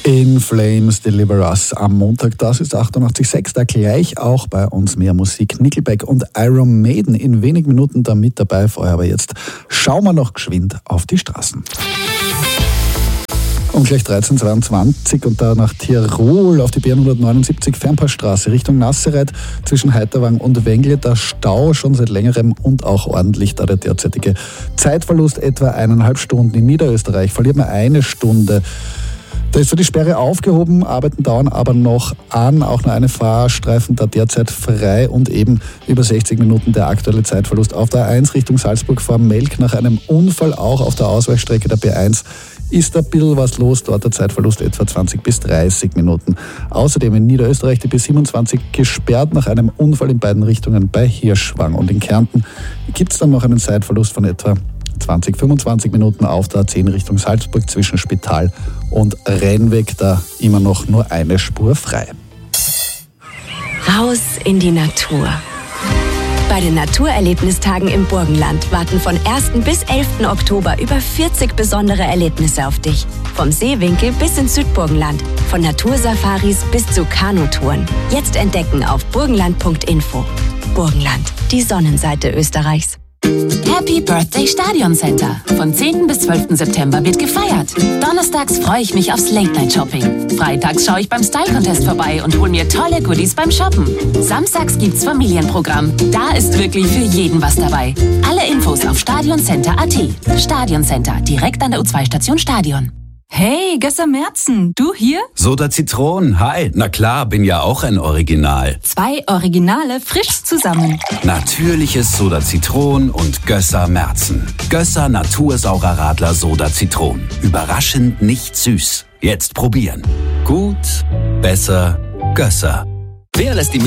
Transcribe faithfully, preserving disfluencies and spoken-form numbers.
In Flames Deliver Us am Montag, das ist achtundachtzig Komma sechs, da gleich auch bei uns mehr Musik. Nickelback und Iron Maiden in wenigen Minuten da mit dabei. Vorher aber jetzt schauen wir noch geschwind auf die Straßen. Um gleich dreizehn Uhr zweiundzwanzig und da nach Tirol auf die B hundertneunundsiebzig Fernpassstraße Richtung Nassereit zwischen Heiterwang und Wengle. Der Stau schon seit längerem und auch ordentlich, da der derzeitige Zeitverlust etwa eineinhalb Stunden. In Niederösterreich verliert man eine Stunde. Da ist so die Sperre aufgehoben, Arbeiten dauern aber noch an. Auch nur eine Fahrstreifen da derzeit frei und eben über sechzig Minuten der aktuelle Zeitverlust auf der A eins Richtung Salzburg vor Melk nach einem Unfall. Auch auf der Ausweichstrecke der B eins ist ein bisschen was los. Dort der Zeitverlust etwa zwanzig bis dreißig Minuten. Außerdem in Niederösterreich die B siebenundzwanzig gesperrt nach einem Unfall in beiden Richtungen bei Hirschwang. Und in Kärnten gibt es dann noch einen Zeitverlust von etwa zwanzig, fünfundzwanzig Minuten auf der A zehn Richtung Salzburg zwischen Spital und Rennweg, da immer noch nur eine Spur frei. Raus in die Natur. Bei den Naturerlebnistagen im Burgenland warten von ersten bis elften Oktober über vierzig besondere Erlebnisse auf dich. Vom Seewinkel bis ins Südburgenland, von Natursafaris bis zu Kanutouren. Jetzt entdecken auf burgenland punkt info. Burgenland, die Sonnenseite Österreichs. Happy Birthday Stadion Center. Von zehnten bis zwölften September wird gefeiert. Donnerstags freue ich mich aufs Late-Night-Shopping. Freitags schaue ich beim Style-Contest vorbei und hole mir tolle Goodies beim Shoppen. Samstags gibt's Familienprogramm. Da ist wirklich für jeden was dabei. Alle Infos auf stadioncenter punkt a t. Stadion Center, direkt an der U zwei Station Stadion. Hey, Gösser Merzen, du hier? Soda Zitron, hi. Na klar, bin ja auch ein Original. Zwei Originale frisch zusammen. Natürliches Soda Zitron und Gösser Merzen. Gösser Natursaurer Radler Soda Zitron. Überraschend nicht süß. Jetzt probieren. Gut, besser, Gösser. Wer lässt die